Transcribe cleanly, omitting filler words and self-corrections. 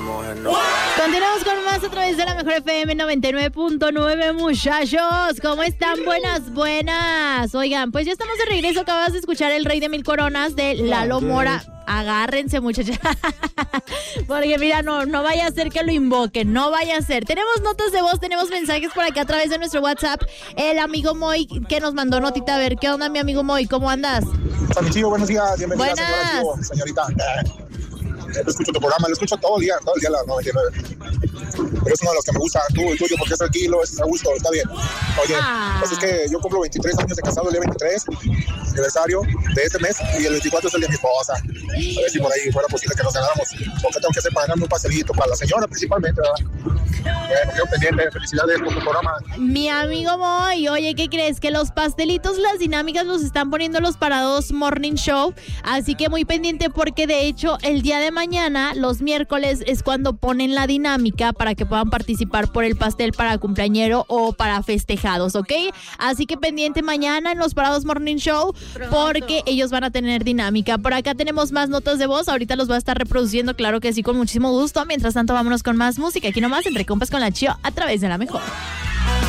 Continuamos con más a través de la Mejor FM 99.9, muchachos. ¿Cómo están? Buenas. Oigan, pues ya estamos de regreso. Acabas de escuchar El Rey de Mil Coronas de Lalo Mora. Agárrense, muchachos. Porque mira, no vaya a ser que lo invoquen, no vaya a ser. Tenemos notas de voz, tenemos mensajes por acá a través de nuestro WhatsApp. El amigo Moy que nos mandó notita. A ver, ¿qué onda, mi amigo Moy? ¿Cómo andas? Mi tío, buenos días, bienvenida, Buenas. señorita. Escucho tu programa, lo escucho todo el día la 99. Pero es uno de los que me gusta, el tuyo, porque es tranquilo, es a gusto, está bien. Oye, pues es que yo cumplo 23 años de casado el día 23, aniversario de este mes, y el 24 es el de mi esposa. A ver si por ahí fuera posible que nos ganáramos, porque tengo que hacer para ganarme un pastelito para la señora principalmente, ¿verdad? Bueno, quedo pendiente, felicidades por tu programa. Mi amigo Moy, oye, ¿qué crees? Que los pastelitos, las dinámicas los están poniendo los Parados Morning Show, así que muy pendiente porque de hecho el día de mañana, los miércoles, es cuando ponen la dinámica para que puedan participar por el pastel para cumpleañero o para festejados, ¿ok? Así que pendiente mañana en los Parados Morning Show porque ellos van a tener dinámica. Por acá tenemos más notas de voz, ahorita los voy a estar reproduciendo, claro que sí, con muchísimo gusto. Mientras tanto, vámonos con más música. Aquí nomás, entre compas con la Chio, a través de la Mejor.